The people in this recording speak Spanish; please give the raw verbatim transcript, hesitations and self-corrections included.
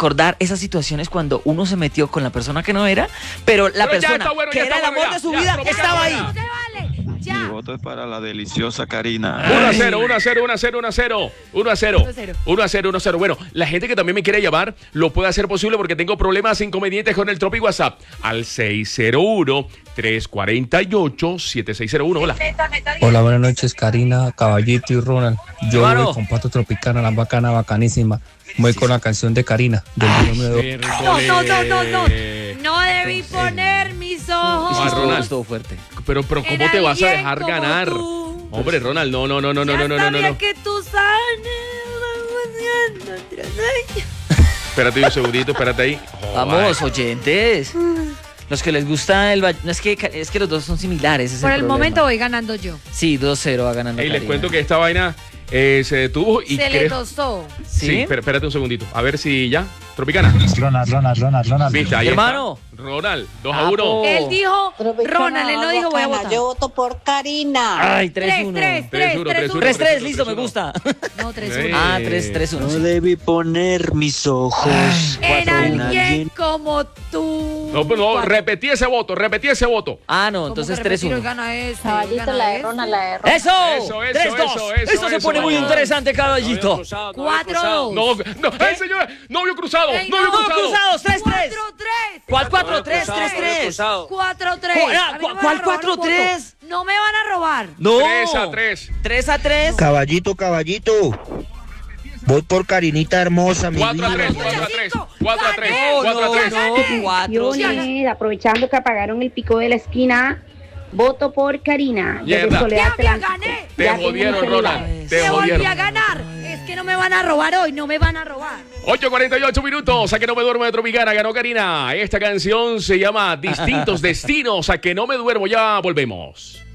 recordar esas situaciones cuando uno se metió con la persona que no era, pero la Pero ya persona está bueno, que ya era está el bueno, amor ya, de su ya, vida Tropicana, estaba ya. ahí. No se vale. Mi Ya. voto es para la deliciosa Karina. uno a cero, uno a cero, uno a cero, uno a cero, uno a cero, uno a cero. uno a cero, uno a cero. Bueno, la gente que también me quiere llamar lo puede hacer posible porque tengo problemas inconvenientes con el Tropic WhatsApp al seis cero uno, tres cuatro ocho, siete seis cero uno. Hola. Hola, buenas noches, Karina, Caballito y Ronald. Yo Claro. voy con Pato Tropicana, la bacana, bacanísima. Voy con la canción de Karina, del número dos. No, no, no, no, no. No debí poner mis ojos. Ah, Ronald. Estuvo fuerte. Pero, pero, en ¿cómo te vas a alguien dejar como ganar? tú. Hombre, Ronald, no, no, no, no, no, Ya no, no, está no, bien no. que tú sanes. Espérate un segundito, espérate ahí. Vamos, oyentes. Los que les gusta el... va- No, es que, es que los dos son similares. ese es Por el problema. momento voy ganando yo. Sí, dos cero va ganando Y les Karina. cuento que esta vaina eh, se detuvo y Se le creo... tostó. Sí, ¿Sí? espera- espérate un segundito. A ver si ya. Tropicana. Ronald, Ronald, Ronald, Ronald. ¿Viste? Ahí Hermano. está. Ronald, dos a Ah, uno. po. Él dijo, Tropicana, Ronald, él no dijo voy a bacana, votar. Yo voto por Karina. Ay, tres Tres, uno. tres, tres, tres, uno, tres, tres, uno. tres tres, tres, listo, tres, me gusta. No, tres, Eh. uno. Ah, tres tres uno. No debí poner mis ojos En en alguien como tú. No, pues no, Cuatro. repetí ese voto, repetí ese voto. Ah, no, ¿Cómo entonces que tres repetir? Hoy uno. gana este, Caballito, gana la de este. Ronald, la de Ronald. ¡Eso! Eso, eso, tres dos. eso, eso, Esto se eso, pone muy eso. interesante, caballito. Cuatro, dos. No, no, ¡ay, señora! ¡Novio cruzado! Ey, ¡Novio no, cruzado! cruzados, tres tres. Cuatro, tres. ¿Cuál cuatro tres tres tres? Cuatro, tres. ¿Cuál- A mí no me van a cuál robar cuatro, los votos. tres? No me van a robar. No. tres a tres. tres a tres. Caballito, caballito. Voy por Karinita hermosa, mi cuatro a vida. tres, cuatro a tres, cuatro a tres, Gané. cuatro a tres. No, cuatro. Bendiciones, aprovechando que apagaron el pico de la esquina, voto por Karina. Desde Mierda. Soledad Ya, ya Atlántico. gané. Te Ya tengo jodieron, mi celular. Ronald. Te Te volví a jodieron. ganar. Es que no me van a robar hoy, no me van a robar. ocho cuarenta y ocho minutos, a que no me duermo de Tropicana, ganó Karina. Esta canción se llama Distintos Destinos, a que no me duermo, ya volvemos.